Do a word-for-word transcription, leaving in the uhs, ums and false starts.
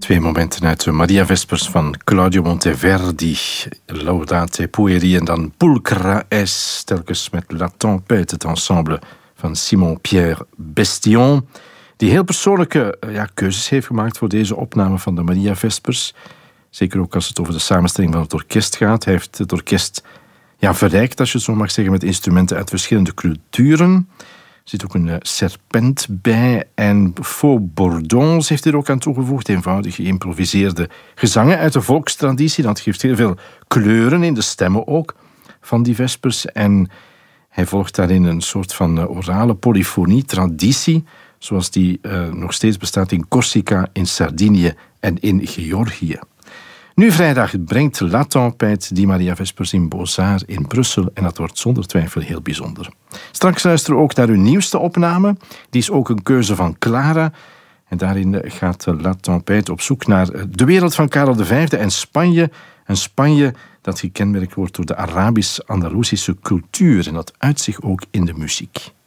Twee momenten uit de Maria Vespers van Claudio Monteverdi. Laudate Pueri en dan Pulchra es, telkens met La Tempête, het ensemble van Simon-Pierre Bestion, die heel persoonlijke ja, keuzes heeft gemaakt voor deze opname van de Maria Vespers. Zeker ook als het over de samenstelling van het orkest gaat. Hij heeft het orkest ja, verrijkt, als je het zo mag zeggen, met instrumenten uit verschillende culturen. Er zit ook een uh, serpent bij en faux bourdons heeft hij er ook aan toegevoegd. Eenvoudig geïmproviseerde gezangen uit de volkstraditie. Dat geeft heel veel kleuren in de stemmen ook van die vespers. En hij volgt daarin een soort van uh, orale polyfonie-traditie, zoals die uh, nog steeds bestaat in Corsica, in Sardinië en in Georgië. Nu vrijdag brengt La Tempête die Maria Vespers in Beaux-Arts in Brussel en dat wordt zonder twijfel heel bijzonder. Straks luisteren we ook naar uw nieuwste opname. Die is ook een keuze van Clara. En daarin gaat La Tempête op zoek naar de wereld van Karel de Vijfde en Spanje. Een Spanje dat gekenmerkt wordt door de Arabisch-Andalusische cultuur en dat uit zich ook in de muziek.